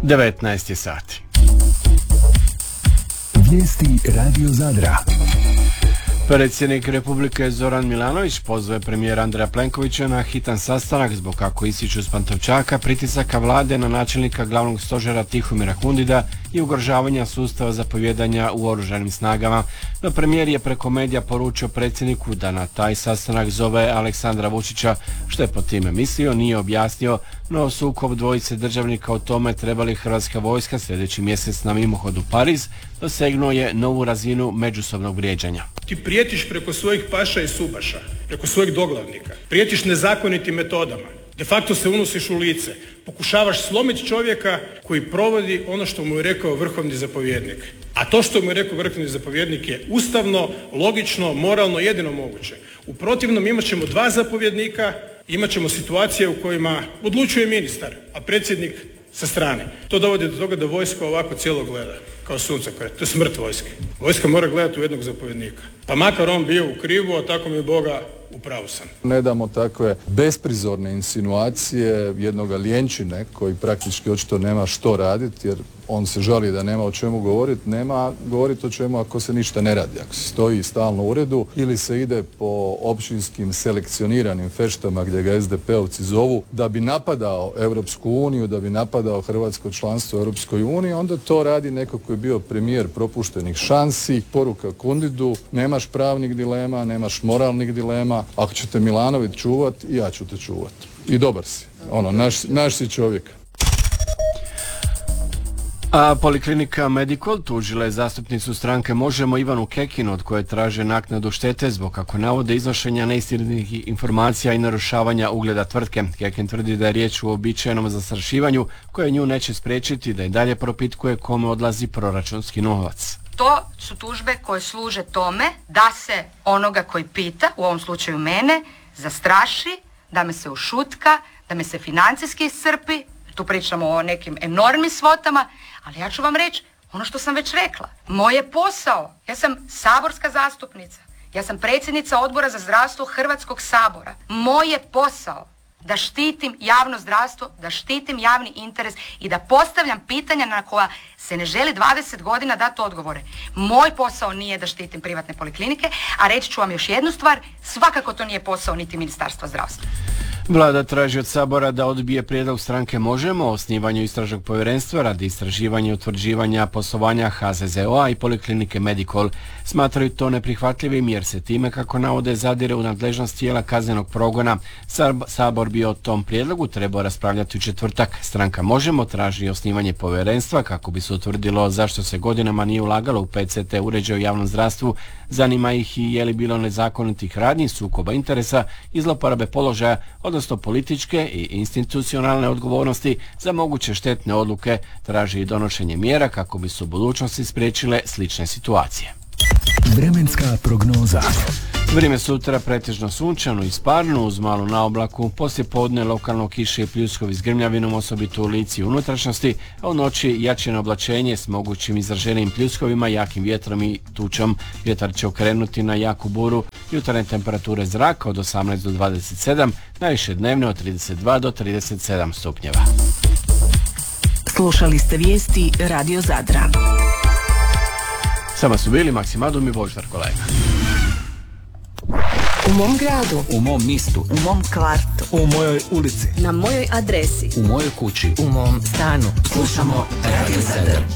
19 je sati. Vijesti Radio Zadra. Predsjednik Republike Zoran Milanović pozvao je premijera Andreja Plenkovića na hitan sastanak zbog, kako ističu s Pantovčaka, pritisaka vlade na načelnika glavnog stožera Tihomira Hundida i ugrožavanja sustava zapovjedanja u oružanim snagama. No premijer je preko medija poručio predsjedniku da na taj sastanak zove Aleksandra Vučića. Što je pod time mislio, nije objasnio, no sukob dvojice državnika o tome treba li hrvatska vojska sljedeći mjesec na mimohod u Pariz dosegnuo je novu razinu međusobnog vrijeđanja. Ti prijetiš preko svojih paša i subaša, preko svojih doglavnika, prijetiš nezakonitim metodama, de facto se unosiš u lice, pokušavaš slomiti čovjeka koji provodi ono što mu je rekao vrhovni zapovjednik. A to što mu je rekao vrhovni zapovjednik je ustavno, logično, moralno, jedino moguće. U protivnom imat ćemo dva zapovjednika, imat ćemo situacije u kojima odlučuje ministar, a predsjednik sa strane. To dovodi do toga da vojska ovako cijelo gleda, kao suncokrет. To je smrt vojske. Vojska mora gledati u jednog zapovjednika. Pa makar on bio u krivu, a tako mi je Boga, u pravu sam. Ne damo takve besprizorne insinuacije jednoga ljenčine koji praktički očito nema što raditi, jer on se žali da nema o čemu govoriti. Nema govoriti o čemu ako se ništa ne radi. Ako se stoji stalno u uredu ili se ide po općinskim selekcioniranim feštama gdje ga SDP-ovci zovu da bi napadao Europsku uniju, da bi napadao hrvatsko članstvo u Europskoj uniji, onda to radi neko koji je bio premijer propuštenih šansi. Poruka Kundidu, nemaš pravnih dilema, nemaš moralnih dilema. Ako ćete Milanović čuvat, i ja ću te čuvat. I dobar si. Naš si čovjek. A Poliklinika Medikol tužila je zastupnicu stranke Možemo Ivanu Kekin, od koje traže naknadu štete zbog, kako navode, iznošenja neistinitih informacija i narušavanja ugleda tvrtke. Kekin tvrdi da je riječ o uobičajenom zastrašivanju koje nju neće spriječiti da i dalje propitkuje kome odlazi proračunski novac. To su tužbe koje služe tome da se onoga koji pita, u ovom slučaju mene, zastraši, da me se ušutka, da me se financijski iscrpi. Tu pričamo o nekim enormnim svotama, ali ja ću vam reći ono što sam već rekla. Moj je posao, ja sam saborska zastupnica, ja sam predsjednica Odbora za zdravstvo Hrvatskog sabora. Moj je posao da štitim javno zdravstvo, da štitim javni interes i da postavljam pitanja na koja se ne želi 20 godina dati odgovore. Moj posao nije da štitim privatne poliklinike, a reći ću vam još jednu stvar, svakako to nije posao niti Ministarstva zdravstva. Vlada traži od Sabora da odbije prijedlog stranke Možemo o osnivanju istražnog povjerenstva radi istraživanja i utvrđivanja poslovanja HZZO-a i Poliklinike Medikol. Smatraju to neprihvatljivim jer se time, kako navode, zadire u nadležnost tijela kaznenog progona. Sabor bi o tom prijedlogu trebao raspravljati u četvrtak. Stranka Možemo traži osnivanje povjerenstva kako bi se utvrdilo zašto se godinama nije ulagalo u PCT uređaj u javnom zdravstvu. Zanima ih i je li bilo nezakonitih radnji, sukoba interesa i zloporabe položaja, odnosno političke i institucionalne odgovornosti za moguće štetne odluke. Traži i donošenje mjera kako bi se u budućnosti spriječile slične situacije. Vremenska prognoza. Vrijeme sutra pretežno sunčano i sparno uz malu naoblaku, poslije podne lokalno kiše i pljuskovi s grmljavinom, osobito u Lici i unutrašnjosti, a u noći jačeno oblačenje s mogućim izraženim pljuskovima, jakim vjetrom i tučom. Vjetar će okrenuti na jaku buru, jutarnje temperature zraka od 18 do 27, najviše dnevne od 32 do 37 stupnjeva. Slušali ste vijesti Radio Zadra. Sama su bili Maksimadum i Boždar, kolega. U mom gradu, u mom mistu, u mom kvartu, u mojoj ulici, na mojoj adresi, u mojoj kući, u mom stanu. Slušamo Radio Zadar.